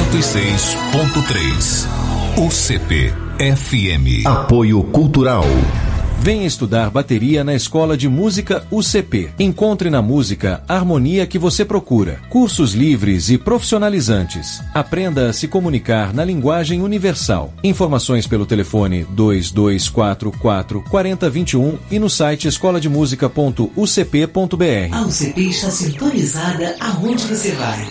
106.3. UCP FM. Apoio Cultural. Venha estudar bateria na Escola de Música UCP. Encontre na música a harmonia que você procura. Cursos livres e profissionalizantes. Aprenda a se comunicar na linguagem universal. Informações pelo telefone 2244 4021 e no site escolademusica.ucp.br. A UCP está sintonizada aonde você vai.